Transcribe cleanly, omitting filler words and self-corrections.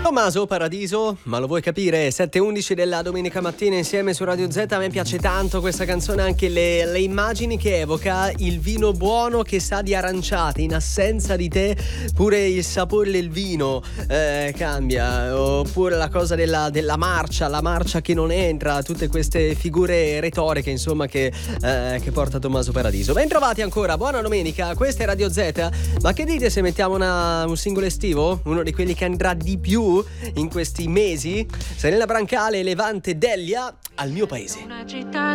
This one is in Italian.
Tommaso Paradiso, ma lo vuoi capire? 7:11 della domenica mattina insieme su Radio Z. A me piace tanto questa canzone, anche le immagini che evoca, il vino buono che sa di aranciate, in assenza di te pure il sapore del vino cambia, oppure la cosa della marcia, la marcia che non entra, tutte queste figure retoriche insomma che porta Tommaso Paradiso. Ben trovati ancora, buona domenica, questa è Radio Z. Ma che dite se mettiamo un singolo estivo? Uno di quelli che andrà di più in questi mesi? Serena Brancale, Levante, Delia, Al mio paese. Una città